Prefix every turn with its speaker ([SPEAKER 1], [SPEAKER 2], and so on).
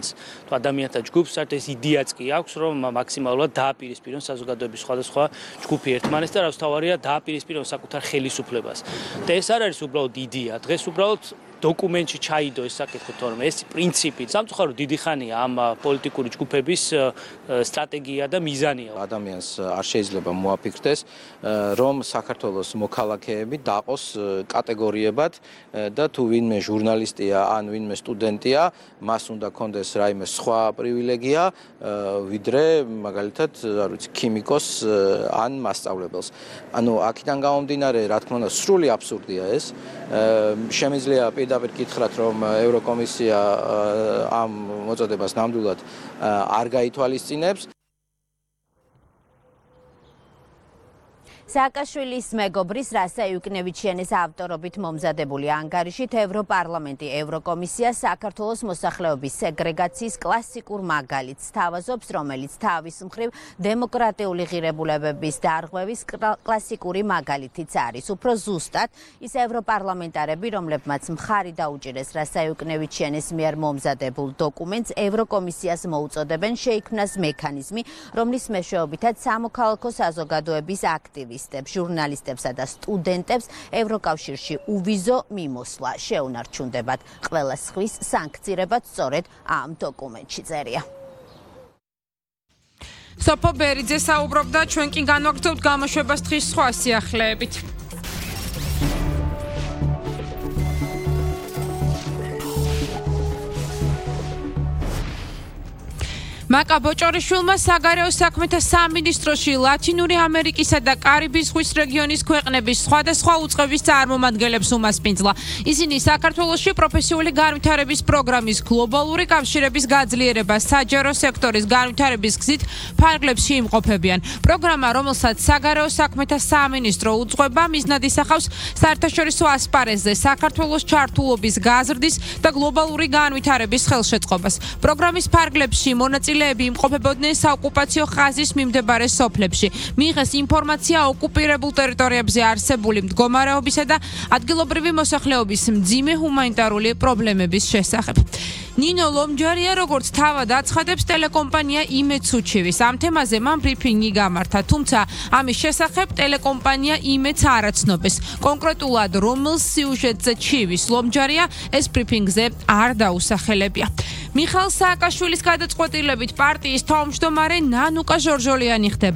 [SPEAKER 1] ადამიანს. თუ ადამიანთა ჯგუფს საერთოდ ეს იდეაც კი აქვს, რომ მაქსიმალურად დააპირისპირონ საზოგადოების სხვადასხვა ჯგუფი ერთმანეთს და რაც თავარია დააპირისპირონ საკუთარ ხელისუფლებას. და ეს არ არის უბრალოდ იდეა, დღეს უბრალოდ დოკუმენტში ჩაიდო ეს საკითხი, თორემ ეს პრინციპი სამწუხაროდ დიდი ხანია ამ პოლიტიკური ჯგუფების სტრატეგია და მიზანია.
[SPEAKER 2] ადამიანს არ შეიძლება მოაფიქრდეს, რომ საქართველოს მოქალაქეები დაყოს კატეგორიებად და თუ ვინმე ჟურნალისტია ან ვინმე სტუდენტია, მას უნდა კონდეს რაიმე სხვა პრივილეგია, ვიდრე მაგალითად, არ ვიცი, ქიმიკოს ან მასწავლებელს. ანუ აქედან გამომდინარე, რა თქმა უნდა, სრული აბსურდია ეს. შემიძლია პირდაპირ გითხრათ, რომ ევროკომისია ამ მოწოდებას ნამდვილად არ გაითვალისწინებს.
[SPEAKER 3] სააკაშვილის მეგობრის რასა იუკნევიჩიანის ავტორობით მომზადებული ანგარიშით ევროპარლამენტი ევროკომისია საქართველოს მოსახლეობის სეგრეგაციის კლასიკურ მაგალითს თავაზობს, რომელიც თავის მხრივ დემოკრატიული ღირებულებების დარღვევის კლასიკური მაგალითიც არის. უფრო ზუსტად, ის ევროპარლამენტარები, რომლებმაც მხარი დაუჭირეს რასა იუკნევიჩიანის მიერ მომზადებულ დოკუმენტს, ევროკომისიას მოუწოდებენ შეიქმნას მექანიზმი, რომლის მეშვეობითაც სამოქალაქო საზოგადოების აქტივისტებს, ჟურნალისტებსა და სტუდენტებს ევროკავშირში უვიზო მიმოსვლა შეუნარჩუნდებათ. ყველა სხვის სანქცირებაც სწორედ ამ დოკუმენტში წერია.
[SPEAKER 4] სოფო ბერიძე საუბრობდა, ჩვენ კი განვაგრძობთ გამოშვებას დღის სხვა სიახლეებით. მაკა ბოჭორიშვილმა საგარეო საქმეთა სამინისტროში ლათინური ამერიკისა და კარიბის ზღვის რეგიონის ქვეყნების სხვადასხვა უწყების წარმომადგენლებს უმასპინძლა. ისინი საქართველოში პროფესიული განვითარების პროგრამის გლობალური კავშირების გაძლიერება საჯარო სექტორის განვითარების გზით ფარგლებში იმყოფებიან. პროგრამა, რომელსაც საგარეო საქმეთა სამინისტრო უძღვება, მიზნად ისახავს საერთაშორისო ასპარეზზე საქართველოს ჩართულობის გაზრდის და გლობალური განვითარების ხელშეწყობას. პროგრამის ფარგლებში მონაწილე იმყოფებოდნენ საოკუპაციო ხაზის მიმდებარე სოფლებში. მიიღეს ინფორმაცია ოკუპირებულ ტერიტორიებზე არსებული მდგომარეობისა და ადგილობრივი მოსახლეობის მძიმე ჰუმანიტარული პრობლემების შესახებ. ნინო ლომჯარია, როგორც თავად აცხადებს, ტელეკომპანია იმედსუჩივის. ამ თემაზე მან ბრიფინგი გამართა, თუმცა ამის შესახებ ტელეკომპანია იმედს არ აცნობს. კონკრეტულად რომელ სიუჟეტზე ჩივის ლომჯარია, ეს ბრიფინგზე არ დაუსახელებია. მიხაილ სააკაშვილის გადაწყვეტილებით პარტიის თავმჯდომარე ნანუკა ჟორჟოლიანი ხდება.